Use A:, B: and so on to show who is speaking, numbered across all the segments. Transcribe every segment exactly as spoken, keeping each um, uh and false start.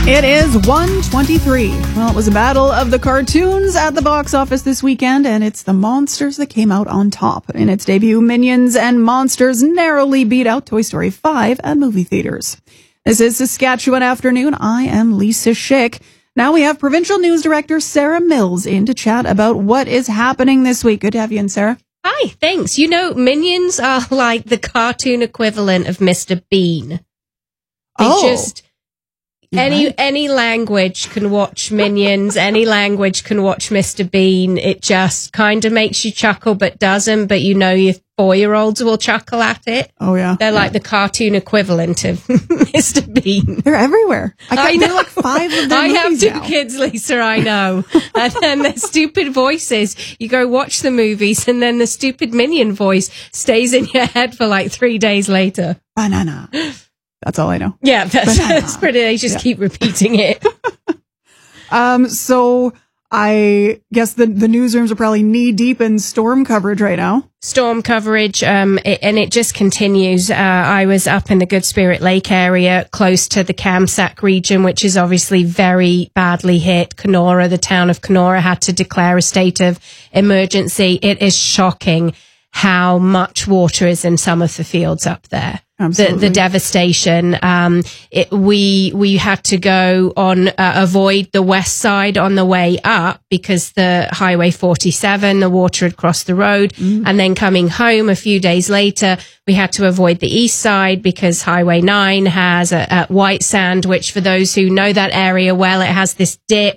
A: It is one twenty-three. Well, it was a battle of the cartoons at the box office this weekend, and it's the Monsters that came out on top. In its debut, Minions and Monsters narrowly beat out Toy Story five at movie theaters. This is Saskatchewan Afternoon. I am Lisa Schick. Now we have Provincial News Director Sarah Mills in to chat about what is happening this week. Good to have you in, Sarah.
B: Hi, thanks. You know, Minions are like the cartoon equivalent of Mister Bean. They
A: oh.
B: just... Any
A: right.
B: any language can watch Minions. Any language can watch Mister Bean. It just kind of makes you chuckle, but doesn't. But you know your four-year-olds will chuckle at it.
A: Oh, yeah.
B: They're
A: yeah.
B: like the cartoon equivalent of Mister Bean.
A: They're everywhere. I,
B: I know.
A: There are like five of their
B: I have
A: movies
B: two
A: now.
B: kids, Lisa, I know. And then their stupid voices. You go watch the movies, and then the stupid Minion voice stays in your head for like three days later.
A: Banana. That's all I know.
B: Yeah, that's, that's pretty. They just
A: yeah.
B: keep repeating it.
A: um, so I guess the the newsrooms are probably knee deep in storm coverage right now.
B: Storm coverage, um, it, and it just continues. Uh, I was up in the Good Spirit Lake area, close to the Kamsack region, which is obviously very badly hit. Kenora, the town of Kenora, had to declare a state of emergency. It is shocking how much water is in some of the fields up there.
A: Absolutely.
B: The, the devastation. Um, it, we we had to go on, uh, avoid the west side on the way up because the Highway forty-seven, the water had crossed the road. Mm. And then coming home a few days later, we had to avoid the east side because Highway nine has a, a White Sand, which for those who know that area well, it has this dip.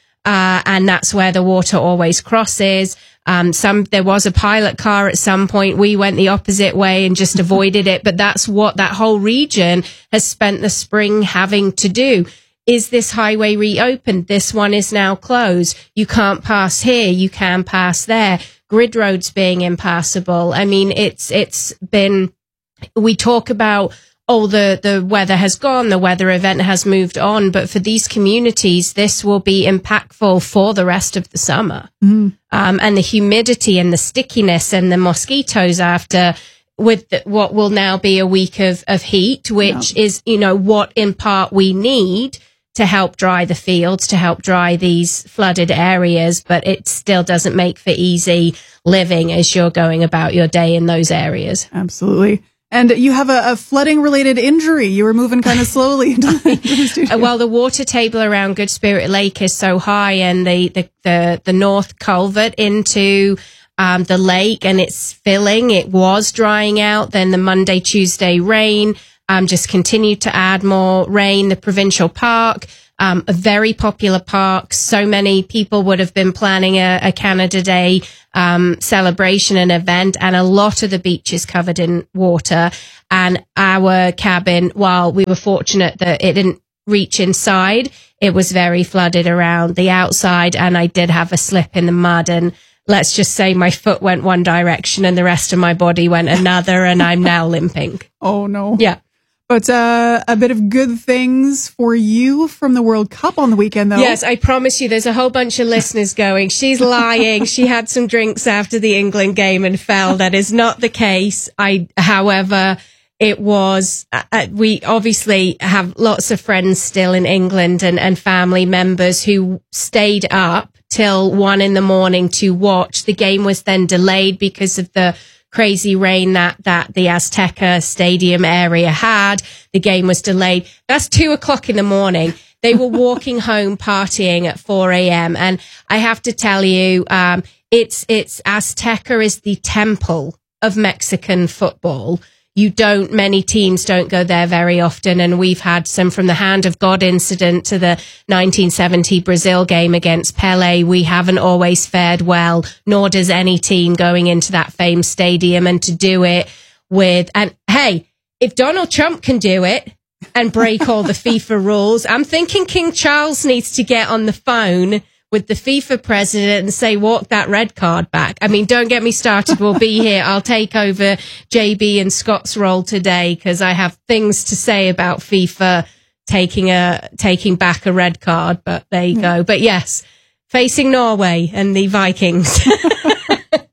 B: Uh, and that's where the water always crosses. Um, some, there was a pilot car at some point. We went the opposite way and just avoided it. But that's what that whole region has spent the spring having to do. Is this highway reopened? This one is now closed. You can't pass here. You can pass there. Grid roads being impassable. I mean, it's, it's been, we talk about, oh, the, the weather has gone, the weather event has moved on. But for these communities, this will be impactful for the rest of the summer. Mm. Um, and the humidity and the stickiness and the mosquitoes after with the, what will now be a week of, of heat, which yeah. is, you know, what in part we need to help dry the fields, to help dry these flooded areas. But it still doesn't make for easy living as you're going about your day in those areas.
A: Absolutely. And you have a, a flooding-related injury. You were moving kind of slowly into the, into the studio.
B: Well, the water table around Good Spirit Lake is so high, and the the the, the north culvert into um, the lake, and it's filling. It was drying out. Then the Monday, Tuesday rain um, just continued to add more rain. The provincial park, um, a very popular park. So many people would have been planning a, a Canada Day um, celebration and event, and a lot of the beach is covered in water. And our cabin, while we were fortunate that it didn't reach inside, it was very flooded around the outside, and I did have a slip in the mud, and let's just say my foot went one direction and the rest of my body went another, and I'm now limping.
A: Oh, no.
B: Yeah.
A: But uh, a bit of good things for you from the World Cup on the weekend, though.
B: Yes, I promise you there's a whole bunch of listeners going, she's lying. She had some drinks after the England game and fell. That is not the case. I, however, it was, uh, we obviously have lots of friends still in England and, and family members who stayed up till one in the morning to watch. The game was then delayed because of the crazy rain that, that the Azteca Stadium area had. The game was delayed. That's two o'clock in the morning. They were walking home partying at four a.m. And I have to tell you, um, it's, it's Azteca is the temple of Mexican football. You don't, many teams don't go there very often. And we've had some from the Hand of God incident to the nineteen seventy Brazil game against Pele. We haven't always fared well, nor does any team going into that famed stadium. And to do it with, and hey, if Donald Trump can do it and break all the FIFA rules, I'm thinking King Charles needs to get on the phone with the FIFA president and say, walk that red card back. I mean, don't get me started. We'll be here. I'll take over J B and Scott's role today because I have things to say about FIFA taking a, taking back a red card, but there you go. But yes, facing Norway and the Vikings.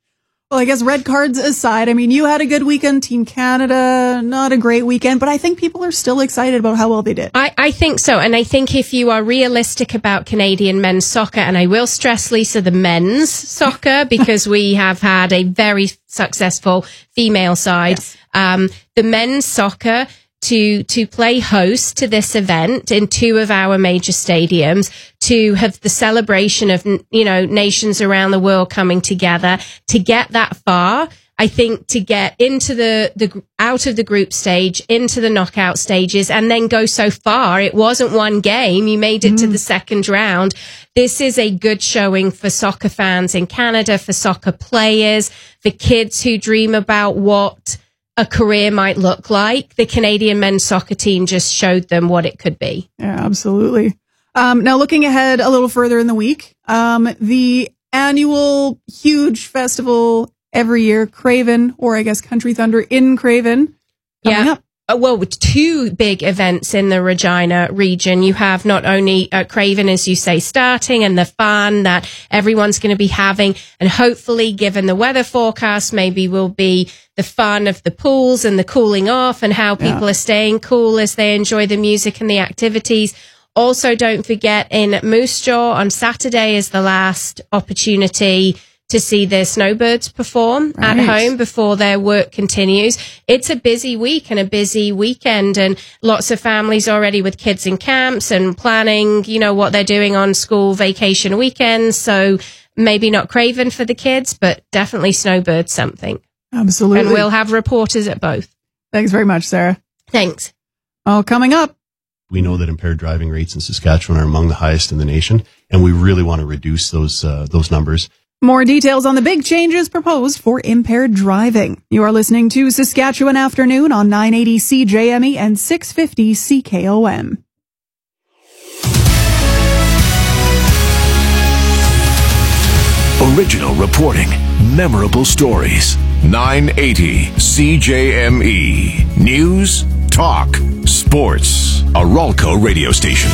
A: Well, I guess red cards aside, I mean, you had a good weekend. Team Canada, not a great weekend, but I think people are still excited about how well they did.
B: I, I think so. And I think if you are realistic about Canadian men's soccer, and I will stress, Lisa, the men's soccer, because we have had a very successful female side. Yes. Um, the men's soccer, to to play host to this event in two of our major stadiums, to have the celebration of, you know, nations around the world coming together, to get that far. I think to get into the, the out of the group stage, into the knockout stages, and then go so far. It wasn't one game. You made it mm. to the second round. This is a good showing for soccer fans in Canada, for soccer players, for kids who dream about what a career might look like. The Canadian men's soccer team just showed them what it could be.
A: Yeah, absolutely. Um, now looking ahead a little further in the week, um, the annual huge festival every year, Craven, or I guess Country Thunder in Craven, coming
B: yeah.
A: up.
B: Uh, well, with two big events in the Regina region, you have not only uh, Craven, as you say, starting, and the fun that everyone's going to be having, and hopefully, given the weather forecast, maybe will be the fun of the pools and the cooling off and how people yeah. are staying cool as they enjoy the music and the activities. Also, don't forget, in Moose Jaw on Saturday is the last opportunity to see their snowbirds perform right. at home before their work continues. It's a busy week and a busy weekend, and lots of families already with kids in camps and planning, you know, what they're doing on school vacation weekends. So maybe not Craven for the kids, but definitely snowbirds something.
A: Absolutely.
B: And we'll have reporters at both.
A: Thanks very much, Sarah.
B: Thanks.
A: Oh, coming up.
C: We know that impaired driving rates in Saskatchewan are among the highest in the nation, and we really want to reduce those uh, those numbers.
A: More details on the big changes proposed for impaired driving. You are listening to Saskatchewan Afternoon on nine eighty C J M E and six fifty C K O M.
D: Original reporting, memorable stories. nine eighty C J M E. News, talk, sports. A Ralco radio station.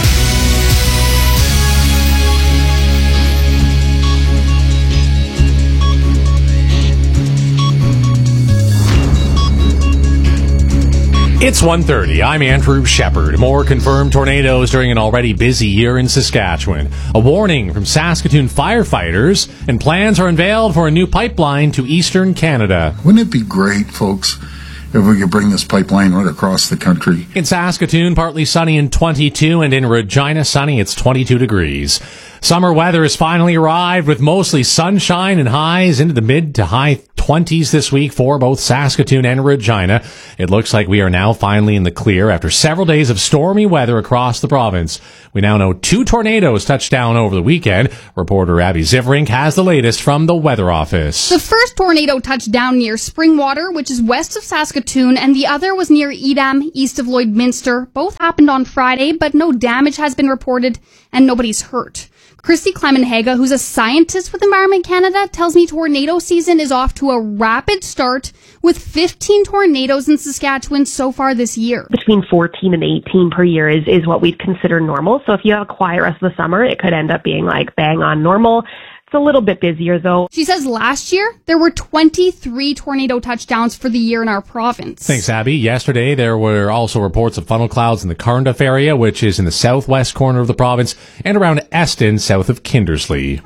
E: It's one thirty. I'm Andrew Shepard. More confirmed tornadoes during an already busy year in Saskatchewan. A warning from Saskatoon firefighters, and plans are unveiled for a new pipeline to eastern Canada.
F: Wouldn't it be great, folks, if we could bring this pipeline right across the country?
E: In Saskatoon, partly sunny and twenty-two, and in Regina, sunny, it's twenty-two degrees. Summer weather has finally arrived with mostly sunshine and highs into the mid to high twenties this week for both Saskatoon and Regina. It looks like we are now finally in the clear after several days of stormy weather across the province. We now know two tornadoes touched down over the weekend. Reporter Abby Zivrink has the latest from the Weather Office.
G: The first tornado touched down near Springwater, which is west of Saskatoon, and the other was near Edam, east of Lloydminster. Both happened on Friday, but no damage has been reported and nobody's hurt. Christy Clemenhaga, who's a scientist with Environment Canada, tells me tornado season is off to a rapid start with fifteen tornadoes in Saskatchewan so far this year.
H: Between fourteen and eighteen per year is, is what we'd consider normal. So if you have a quiet rest of the summer, it could end up being like bang on normal. It's a little bit busier, though.
G: She says last year, there were twenty-three tornado touchdowns for the year in our province.
E: Thanks, Abby. Yesterday, there were also reports of funnel clouds in the Carnduff area, which is in the southwest corner of the province, and around Eston, south of Kindersley.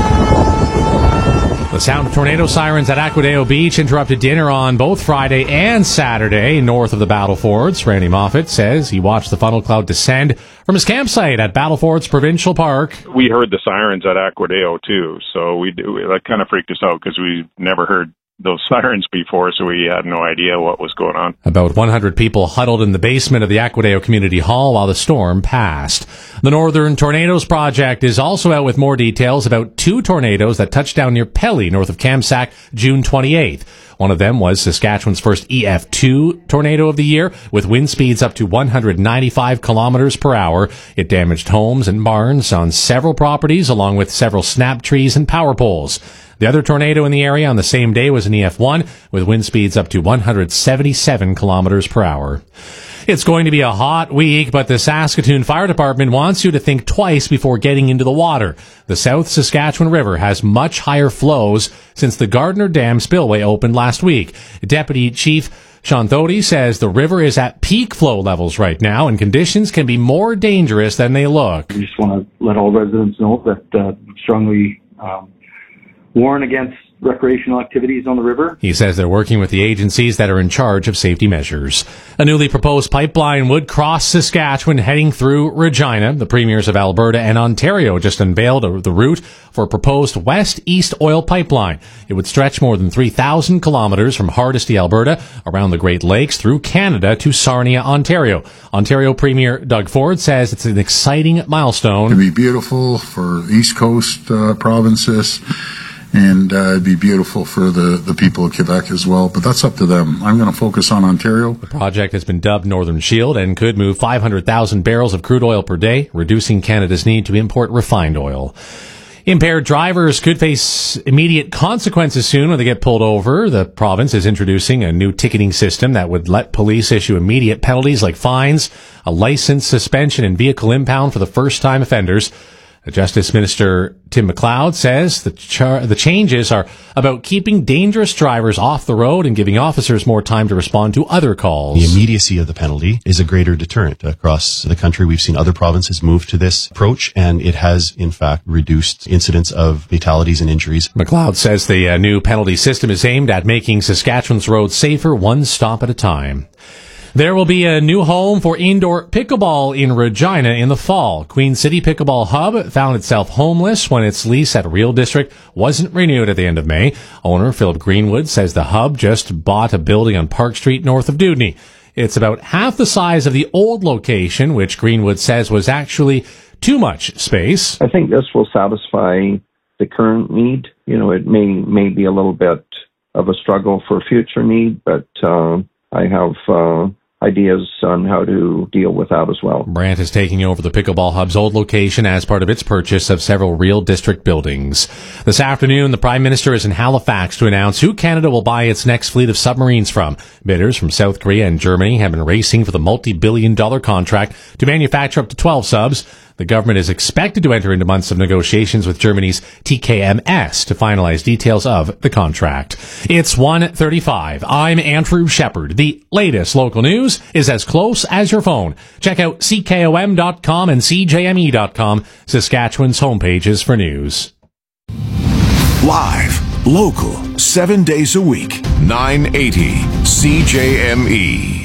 E: The sound of tornado sirens at Aquadeo Beach interrupted dinner on both Friday and Saturday north of the Battlefords. Randy Moffat says he watched the funnel cloud descend from his campsite at Battlefords Provincial Park.
I: We heard the sirens at Aquadeo too, so we that kind of freaked us out because we never heard those sirens before, so we had no idea what was going on.
E: About one hundred people huddled in the basement of the Aquadeo Community Hall while the storm passed. The Northern Tornadoes Project is also out with more details about two tornadoes that touched down near Pelly, north of Kamsack, June twenty-eighth. One of them was Saskatchewan's first E F two tornado of the year, with wind speeds up to one hundred ninety-five kilometers per hour. It damaged homes and barns on several properties, along with several snap trees and power poles. The other tornado in the area on the same day was an E F one, with wind speeds up to one hundred seventy-seven kilometers per hour. It's going to be a hot week, but the Saskatoon Fire Department wants you to think twice before getting into the water. The South Saskatchewan River has much higher flows since the Gardner Dam spillway opened last week. Deputy Chief Sean Thody says the river is at peak flow levels right now and conditions can be more dangerous than they look.
J: We just want to let all residents know that uh, strongly um, warn against recreational activities on the river.
E: He says they're working with the agencies that are in charge of safety measures. A newly proposed pipeline would cross Saskatchewan heading through Regina. The premiers of Alberta and Ontario just unveiled the route for a proposed west-east oil pipeline. It would stretch more than three thousand kilometers from Hardisty, Alberta, around the Great Lakes through Canada to Sarnia, Ontario. Ontario Premier Doug Ford says it's an exciting milestone.
F: It'd be beautiful for East Coast uh, provinces. And uh, it'd be beautiful for the, the people of Quebec as well. But that's up to them. I'm going to focus on Ontario.
E: The project has been dubbed Northern Shield and could move five hundred thousand barrels of crude oil per day, reducing Canada's need to import refined oil. Impaired drivers could face immediate consequences soon when they get pulled over. The province is introducing a new ticketing system that would let police issue immediate penalties like fines, a license suspension, and vehicle impound for the first-time offenders. Justice Minister Tim McLeod says the, char- the changes are about keeping dangerous drivers off the road and giving officers more time to respond to other calls.
C: The immediacy of the penalty is a greater deterrent. Across the country, we've seen other provinces move to this approach, and it has, in fact, reduced incidents of fatalities and injuries.
E: McLeod says the uh, new penalty system is aimed at making Saskatchewan's roads safer one stop at a time. There will be a new home for indoor pickleball in Regina in the fall. Queen City Pickleball Hub found itself homeless when its lease at Real District wasn't renewed at the end of May. Owner Philip Greenwood says the hub just bought a building on Park Street north of Dewdney. It's about half the size of the old location, which Greenwood says was actually too much space.
J: I think this will satisfy the current need. You know, it may, may be a little bit of a struggle for future need, but uh, I have... Uh, ideas on how to deal with that as well.
E: Brandt is taking over the Pickleball Hub's old location as part of its purchase of several Real District buildings. This afternoon, the Prime Minister is in Halifax to announce who Canada will buy its next fleet of submarines from. Bidders from South Korea and Germany have been racing for the multi-billion dollar contract to manufacture up to twelve subs. The government is expected to enter into months of negotiations with Germany's T K M S to finalize details of the contract. It's one thirty-five. I'm Andrew Shepard. The latest local news is as close as your phone. Check out C K O M dot com and C J M E dot com, Saskatchewan's homepages for news.
D: Live, local, seven days a week, nine eighty C J M E.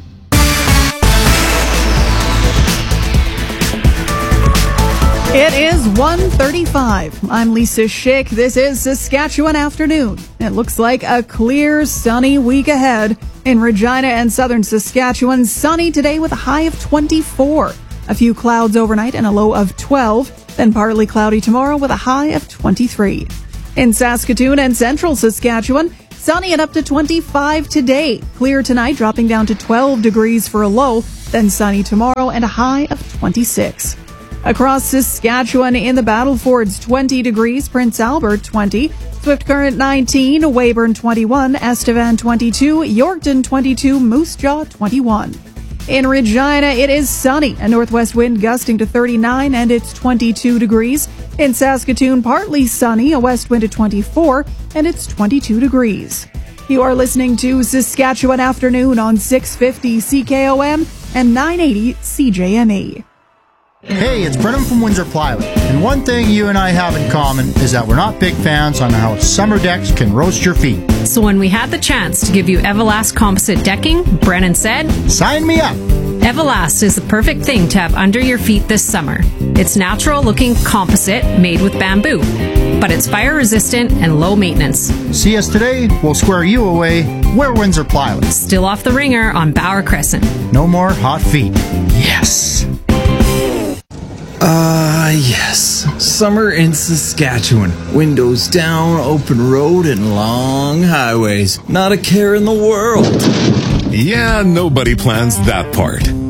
A: It is one thirty-five. I'm Lisa Schick. This is Saskatchewan Afternoon. It looks like a clear, sunny week ahead. In Regina and southern Saskatchewan, sunny today with a high of twenty-four. A few clouds overnight and a low of twelve. Then partly cloudy tomorrow with a high of twenty-three. In Saskatoon and central Saskatchewan, sunny and up to twenty-five today. Clear tonight, dropping down to twelve degrees for a low. Then sunny tomorrow and a high of twenty-six. Across Saskatchewan in the Battlefords, twenty degrees, Prince Albert twenty, Swift Current nineteen, Weyburn twenty-one, Estevan twenty-two, Yorkton twenty-two, Moose Jaw twenty-one. In Regina, it is sunny, a northwest wind gusting to thirty-nine, and it's twenty-two degrees. In Saskatoon, partly sunny, a west wind at twenty-four, and it's twenty-two degrees. You are listening to Saskatchewan Afternoon on six fifty C K O M and nine eighty C J M E.
K: Hey, it's Brennan from Windsor Plywood, and one thing you and I have in common is that we're not big fans on how summer decks can roast your feet.
L: So when we had the chance to give you Everlast composite decking, Brennan said,
K: "Sign me up!"
L: Everlast is the perfect thing to have under your feet this summer. It's natural-looking composite made with bamboo, but it's fire-resistant and low maintenance.
K: See us today, we'll square you away. We're Windsor Plywood.
L: Still off the ringer on Bauer Crescent.
K: No more hot feet. Yes!
M: Ah, uh, yes. Summer in Saskatchewan. Windows down, open road, and long highways. Not a care in the world.
D: Yeah, nobody plans that part.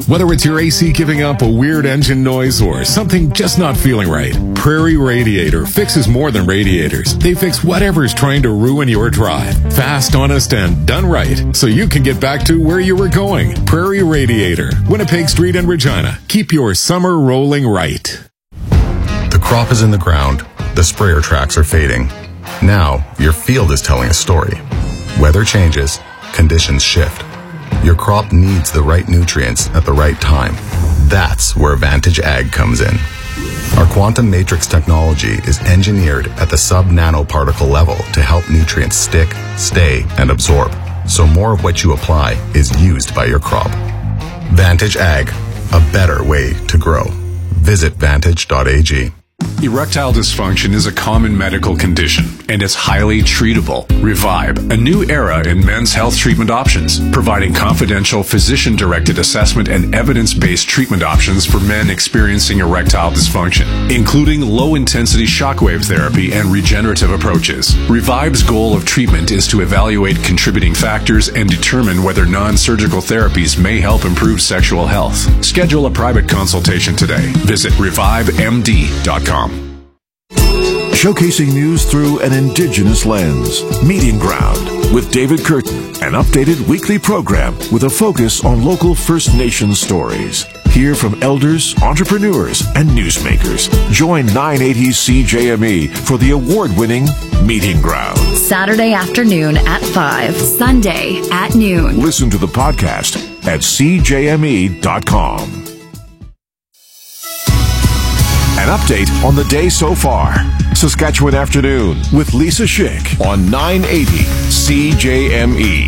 D: Whether it's your A C giving up a weird engine noise or something just not feeling right, Prairie Radiator fixes more than radiators. They fix whatever's trying to ruin your drive. Fast, honest, and done right, so you can get back to where you were going. Prairie Radiator, Winnipeg Street in Regina. Keep your summer rolling right.
N: The crop is in the ground. The sprayer tracks are fading. Now, your field is telling a story. Weather changes. Conditions shift. Your crop needs the right nutrients at the right time. That's where Vantage Ag comes in. Our quantum matrix technology is engineered at the sub-nanoparticle level to help nutrients stick, stay, and absorb, so more of what you apply is used by your crop. Vantage Ag, a better way to grow. Visit vantage dot a g.
O: Erectile dysfunction is a common medical condition, and it's highly treatable. Revive, a new era in men's health treatment options, providing confidential physician-directed assessment and evidence-based treatment options for men experiencing erectile dysfunction, including low-intensity shockwave therapy and regenerative approaches. Revive's goal of treatment is to evaluate contributing factors and determine whether non-surgical therapies may help improve sexual health. Schedule a private consultation today. Visit revive m d dot com.
D: Showcasing news through an Indigenous lens. Meeting Ground with David Curtin, an updated weekly program with a focus on local First Nations stories. Hear from elders, entrepreneurs, and newsmakers. Join nine eighty C J M E for the award-winning Meeting Ground.
P: Saturday afternoon at five, Sunday at noon.
D: Listen to the podcast at c j m e dot com. An update on the day so far. Saskatchewan Afternoon with Lisa Schick on nine eighty C J M E.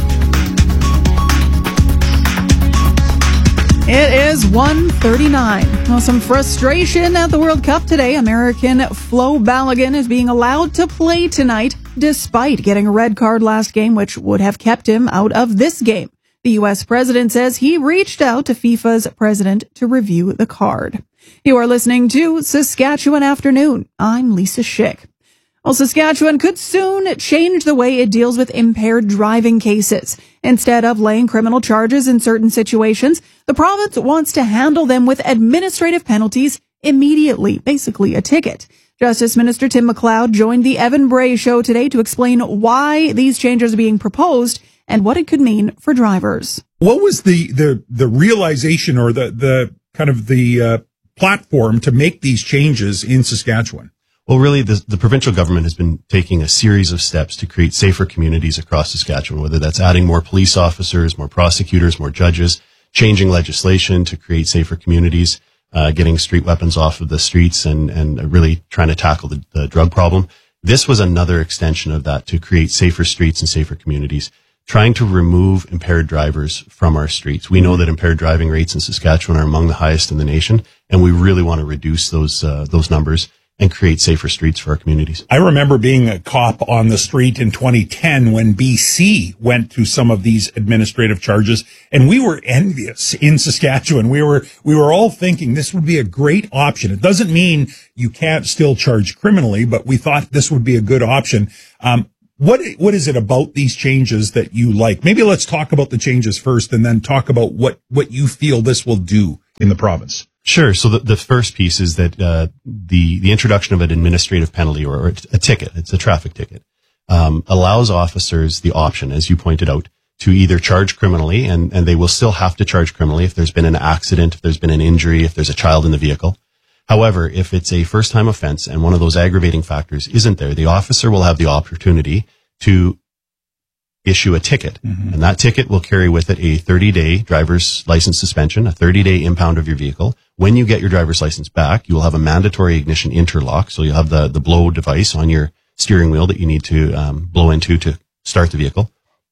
A: It is one thirty-nine. Well, some frustration at the World Cup today. American Flo Balogun is being allowed to play tonight despite getting a red card last game, which would have kept him out of this game. The U S president says he reached out to FIFA's president to review the card. You are listening to Saskatchewan Afternoon. I'm Lisa Schick. Well, Saskatchewan could soon change the way it deals with impaired driving cases. Instead of laying criminal charges in certain situations, the province wants to handle them with administrative penalties immediately, basically a ticket. Justice Minister Tim McLeod joined the Evan Bray Show today to explain why these changes are being proposed and what it could mean for drivers.
Q: What was the, the, the realization or the, the kind of the uh, platform to make these changes in Saskatchewan?
C: Well, really, the, the provincial government has been taking a series of steps to create safer communities across Saskatchewan, whether that's adding more police officers, more prosecutors, more judges, changing legislation to create safer communities, uh, getting street weapons off of the streets, and, and really trying to tackle the, the drug problem. This was another extension of that to create safer streets and safer communities, trying to remove impaired drivers from our streets. We know that impaired driving rates in Saskatchewan are among the highest in the nation, and we really want to reduce those uh, those numbers and create safer streets for our communities.
Q: I remember being a cop on the street in twenty ten when B C went to some of these administrative charges, and we were envious in Saskatchewan. We were we were all thinking this would be a great option. It doesn't mean you can't still charge criminally, but we thought this would be a good option. Um, What what is it about these changes that you like? Maybe let's talk about the changes first and then talk about what, what you feel this will do in the province.
C: Sure. So the, the first piece is that uh, the the introduction of an administrative penalty or a ticket, it's a traffic ticket, um, allows officers the option, as you pointed out, to either charge criminally, and, and they will still have to charge criminally if there's been an accident, if there's been an injury, if there's a child in the vehicle. However, if it's a first-time offense and one of those aggravating factors isn't there, the officer will have the opportunity to issue a ticket. Mm-hmm. And that ticket will carry with it a thirty-day driver's license suspension, a thirty-day impound of your vehicle. When you get your driver's license back, you will have a mandatory ignition interlock. So you'll have the, the blow device on your steering wheel that you need to um, blow into to start the vehicle,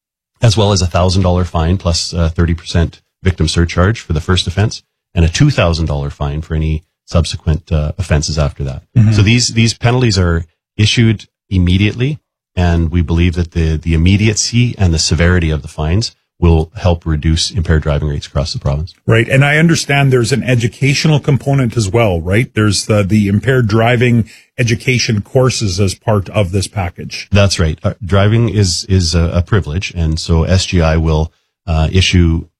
C: as well as a one thousand dollars fine plus a thirty percent victim surcharge for the first offense and a two thousand dollars fine for any subsequent uh, offenses after that. Mm-hmm. So these these penalties are issued immediately, and we believe that the the immediacy and the severity of the fines will help reduce impaired driving rates across the province.
Q: Right, and I understand there's an educational component as well, right? There's the, the impaired driving education courses as part of this package.
C: That's right. Uh, driving is is a, a privilege, and so S G I will uh, issue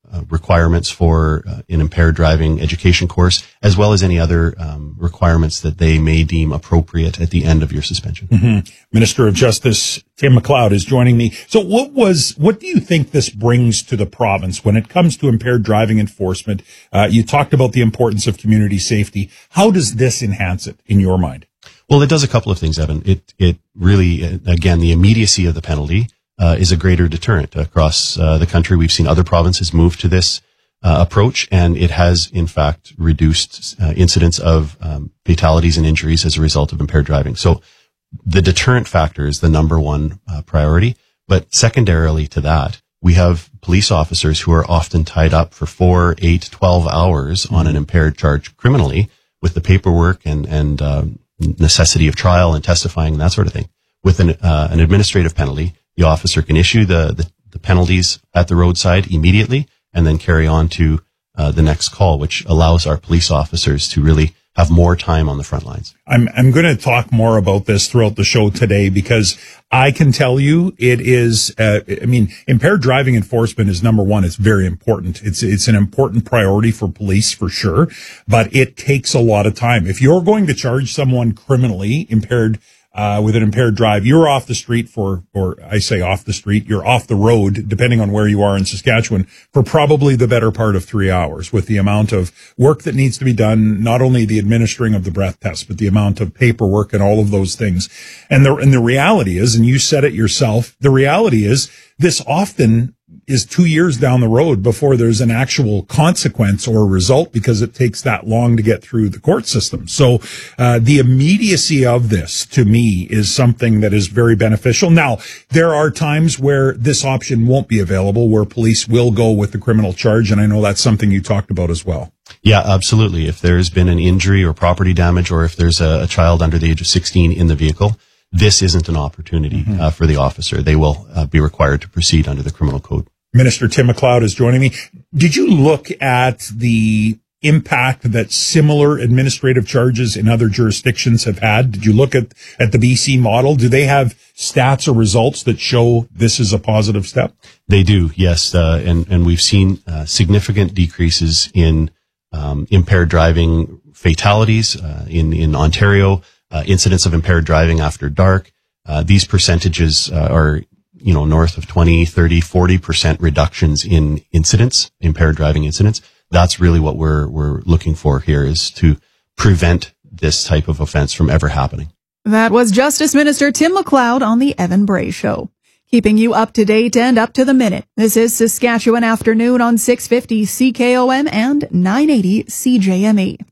C: uh, requirements for uh, an impaired driving education course, as well as any other um, requirements that they may deem appropriate at the end of your suspension.
Q: Mm-hmm. Minister of Justice Tim MacLeod is joining me. So what was, what do you think this brings to the province when it comes to impaired driving enforcement? Uh, you talked about the importance of community safety. How does this enhance it in your mind?
C: Well, it does a couple of things, Evan. It, it really, again, the immediacy of the penalty uh, is a greater deterrent across uh, the country. We've seen other provinces move to this uh, approach, and it has, in fact, reduced uh, incidents of um, fatalities and injuries as a result of impaired driving. So the deterrent factor is the number one uh, priority. But secondarily to that, we have police officers who are often tied up for four, eight, twelve hours on an impaired charge criminally with the paperwork and, and, um, necessity of trial and testifying and that sort of thing. With an, uh, an administrative penalty, the officer can issue the, the, the penalties at the roadside immediately and then carry on to uh, the next call, which allows our police officers to really have more time on the front lines.
Q: I'm, I'm going to talk more about this throughout the show today because I can tell you it is, uh, I mean, impaired driving enforcement is number one. It's very important. It's, it's an important priority for police for sure, but it takes a lot of time. If you're going to charge someone criminally impaired Uh, with an impaired drive, you're off the street for, or I say off the street, you're off the road, depending on where you are in Saskatchewan, for probably the better part of three hours with the amount of work that needs to be done, not only the administering of the breath test, but the amount of paperwork and all of those things. And the, and the reality is, and you said it yourself, the reality is this often is two years down the road before there's an actual consequence or result because it takes that long to get through the court system. So uh, the immediacy of this, to me, is something that is very beneficial. Now, there are times where this option won't be available, where police will go with the criminal charge, and I know that's something you talked about as well.
C: Yeah, absolutely. If there's been an injury or property damage, or if there's a, a child under the age of sixteen in the vehicle, this isn't an opportunity mm-hmm. uh, for the officer. They will uh, be required to proceed under the criminal code.
Q: Minister Tim MacLeod is joining me. Did you look at the impact that similar administrative charges in other jurisdictions have had? Did you look at, at the B C model? Do they have stats or results that show this is a positive step?
C: They do, yes. Uh, and, and we've seen uh, significant decreases in um, impaired driving fatalities uh, in, in Ontario, uh, incidents of impaired driving after dark. Uh, these percentages uh, are you know, north of twenty, thirty, forty percent reductions in incidents, impaired driving incidents. That's really what we're, we're looking for here, is to prevent this type of offense from ever happening.
A: That was Justice Minister Tim MacLeod on the Evan Bray Show. Keeping you up to date and up to the minute. This is Saskatchewan Afternoon on six fifty C K O M and nine eighty C J M E.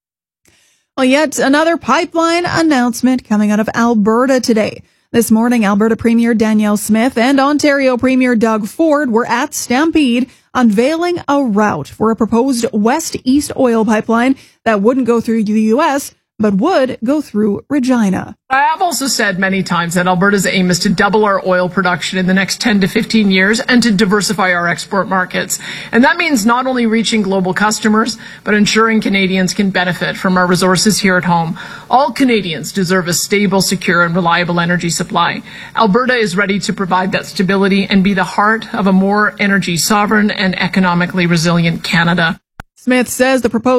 A: Well, yet another pipeline announcement coming out of Alberta today. This morning, Alberta Premier Danielle Smith and Ontario Premier Doug Ford were at Stampede unveiling a route for a proposed west-east oil pipeline that wouldn't go through the U S, but would go through Regina.
R: I have also said many times that Alberta's aim is to double our oil production in the next ten to fifteen years and to diversify our export markets. And that means not only reaching global customers, but ensuring Canadians can benefit from our resources here at home. All Canadians deserve a stable, secure, and reliable energy supply. Alberta is ready to provide that stability and be the heart of a more energy sovereign and economically resilient Canada.
A: Smith says the proposed